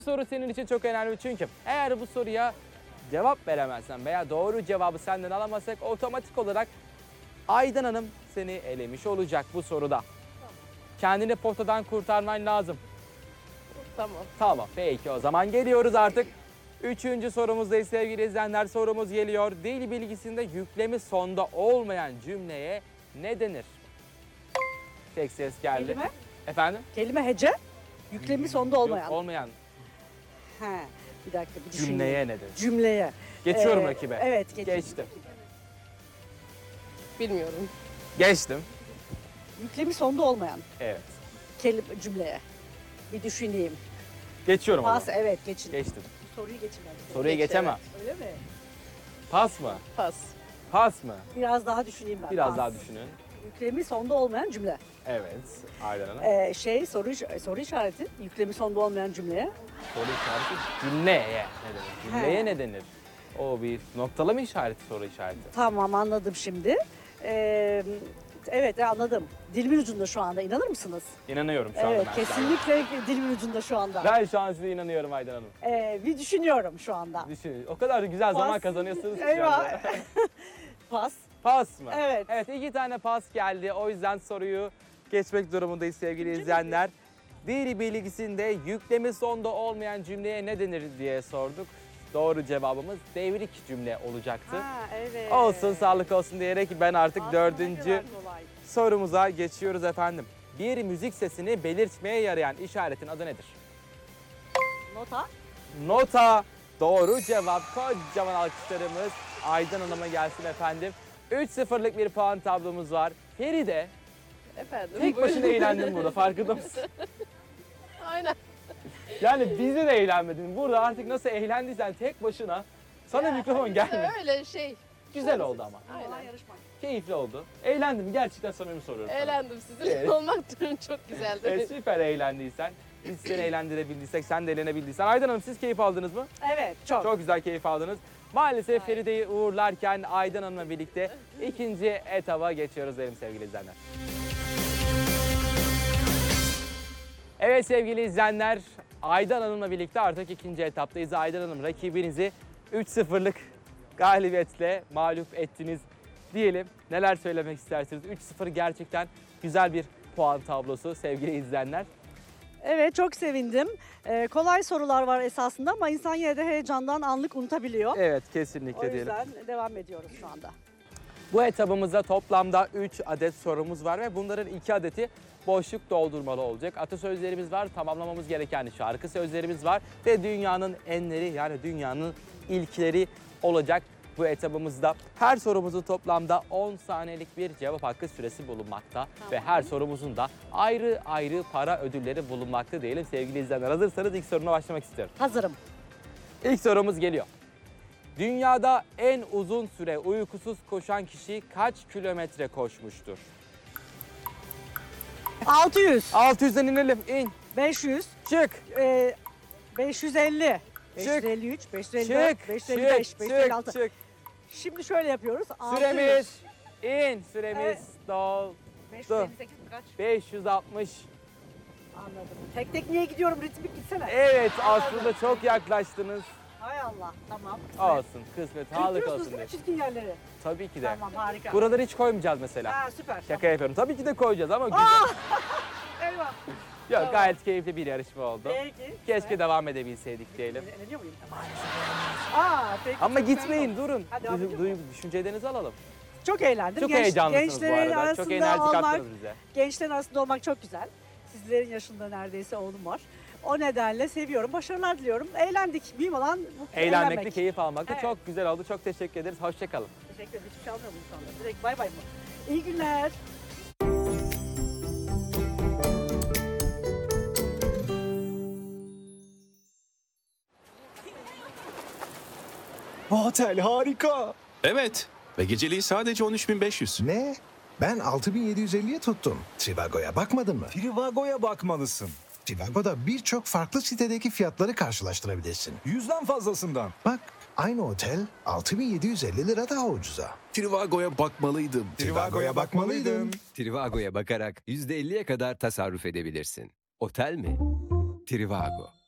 Soru senin için çok önemli çünkü eğer bu soruya cevap veremezsen veya doğru cevabı senden alamazsak otomatik olarak Aydan Hanım seni elemiş olacak bu soruda. Kendini potadan kurtarman lazım. Tamam. Tamam peki o zaman geliyoruz artık. Üçüncü sorumuzdayız sevgili izleyenler, sorumuz geliyor. Dil bilgisinde yüklemi sonda olmayan cümleye ne denir? Tek ses geldi. Kelime? Efendim? Kelime hece, yüklemi sonda olmayan. Yok, olmayan He, bir dakika bir düşüneyim. cümleye ne denir? Cümleye. Geçiyorum rakibe. Evet, Geçtim. Bilmiyorum. Geçtim. Yüklemi sonda olmayan Evet. cümleye. Bir düşüneyim. Geçiyorum Pas, onu. evet geçin. Geçtim. Soruyu geçirmem. Soruyu geçemem. Öyle mi? Pas mı? Pas. Pas mı? Biraz daha düşüneyim ben. Biraz Pas. daha düşünün. Yüklemi sonda olmayan cümle. Evet. Aydan Hanım. Soru işareti, yüklemi sonda olmayan cümleye. Soru işareti cümleye ne denir? Cümleye He. ne denir? O bir noktalama işareti, soru işareti. Tamam, anladım şimdi. Evet, anladım. Dilimin ucunda şu anda, inanır mısınız? İnanıyorum şu anda Evet, ben. kesinlikle dilimin ucunda şu anda. Ben şu an size inanıyorum Aydan Hanım. Bir düşünüyorum şu anda. Düşünün. O kadar güzel zaman Pas. kazanıyorsunuz ki şu Eyvah. anda. Pas. Pas mı? Evet. Evet, 2 tane pas geldi. O yüzden soruyu geçmek durumundayız sevgili izleyenler. Dil bilgisinde yüklemi sonda olmayan cümleye ne denir diye sorduk. Doğru cevabımız devrik cümle olacaktı. Ha, evet. Olsun, sağlık olsun diyerek ben artık Aslında ne dördüncü kadar kolay. sorumuza geçiyoruz efendim. Bir müzik sesini belirtmeye yarayan işaretin adı nedir? Nota. Nota. Doğru cevap. Kocaman alkışlarımız Aydan Hanım'a gelsin efendim. 3-0'lık bir puan tablomuz var. Feride, Efendim. tek buyurun. başına eğlendin burada, farkında mısın? Aynen. Yani bizi de eğlenmedin. Burada artık nasıl eğlendiysen tek başına sana Ya, mikrofon işte gelmedi. Öyle şey. Güzel oldu ama. Kolay Aynen. yarışmak. Keyifli oldu. Eğlendim. Gerçekten samimi soruyorum sana. Eğlendim sizinle Evet. olmak durum çok güzeldi. Süper eğlendiysen. Biz seni eğlendirebildiysek, sen de eğlenebildiysen. Aydan Hanım siz keyif aldınız mı? Evet, çok. Çok güzel keyif aldınız. Maalesef Hayır. Feride'yi uğurlarken Aydan Hanım'la birlikte ikinci etaba geçiyoruz derim sevgili izleyenler. Evet sevgili izleyenler, Aydan Hanım'la birlikte artık ikinci etaptayız. Aydan Hanım, rakibinizi 3-0'lık galibiyetle mağlup ettiniz diyelim. Neler söylemek istersiniz? 3-0 gerçekten güzel bir puan tablosu sevgili izleyenler. Evet, çok sevindim. Kolay sorular var esasında ama insan yine de heyecandan anlık unutabiliyor. Evet, O kesinlikle diyelim. yüzden devam ediyoruz şu anda. Bu etabımızda toplamda 3 adet sorumuz var ve bunların 2 adeti boşluk doldurmalı olacak. Atasözlerimiz var, tamamlamamız gereken şarkı sözlerimiz var ve dünyanın enleri yani dünyanın ilkleri olacak bu etabımızda. Her sorumuzun toplamda 10 saniyelik bir cevap hakkı süresi bulunmakta ve her sorumuzun da ayrı ayrı para ödülleri bulunmakta diyelim sevgili izleyenler. Hazırsanız ilk soruna başlamak istiyorum. Hazırım. İlk sorumuz geliyor. Dünyada en uzun süre uykusuz koşan kişi kaç kilometre koşmuştur? 600, 600'den inelim, in, 500, çık, 550, 553, 554, çık, 555, çık, 556. çık. Şimdi şöyle yapıyoruz. 600, Süremiz, süremiz Evet. doldu. 558 kaç? 560. Anladım. Tek tek niye gidiyorum? Ritmik gitsene. Evet, aslında çok yaklaştınız. Hay Allah, tamam. Olsun, kısmet, sağlık Kırpıyorsunuz olsun değil diye. mi çirkin yerleri? Tabii ki de. Tamam, harika. Buraları hiç koymayacağız mesela. Ha, süper. Şaka yapıyorum. Tabii ki de koyacağız ama güzel. Eyvah. Yok, Tamam. gayet keyifli bir yarışma oldu. Peki. Keşke devam edebilseydik diyelim. Eğleniyor muyum? Peki. Ama çok gitmeyin, memnun durun. Hadi devam ediyor mu? Düşüncelerinizi alalım. Çok eğlendim. Çok heyecanlısınız bu gençlerin arada. Çok arasında enerji olmak, kattınız bize. gençlerin arasında olmak çok güzel. Sizlerin yaşında neredeyse oğlum var. O nedenle seviyorum. Başarılar diliyorum. Eğlendik. Mühim olan bu Eğlenmekte, eğlenmek. keyif almakta Evet. çok güzel oldu. Çok teşekkür ederiz. Hoşçakalın. Teşekkür ederim. Hiçbir şey almıyorum şu anda. Direkt bay bay mı? İyi günler. Otel harika. Evet ve geceliği sadece 13.500. Ne? Ben 6750'ye tuttum. Trivago'ya bakmadın mı? Trivago'ya bakmalısın. Trivago'da birçok farklı sitedeki fiyatları karşılaştırabilirsin. 100'den fazlasından. Bak, aynı otel 6750 lira daha ucuza. Trivago'ya bakmalıydım. Trivago'ya bakmalıydın. Trivago'ya bakarak %50'ye kadar tasarruf edebilirsin. Otel mi? Trivago.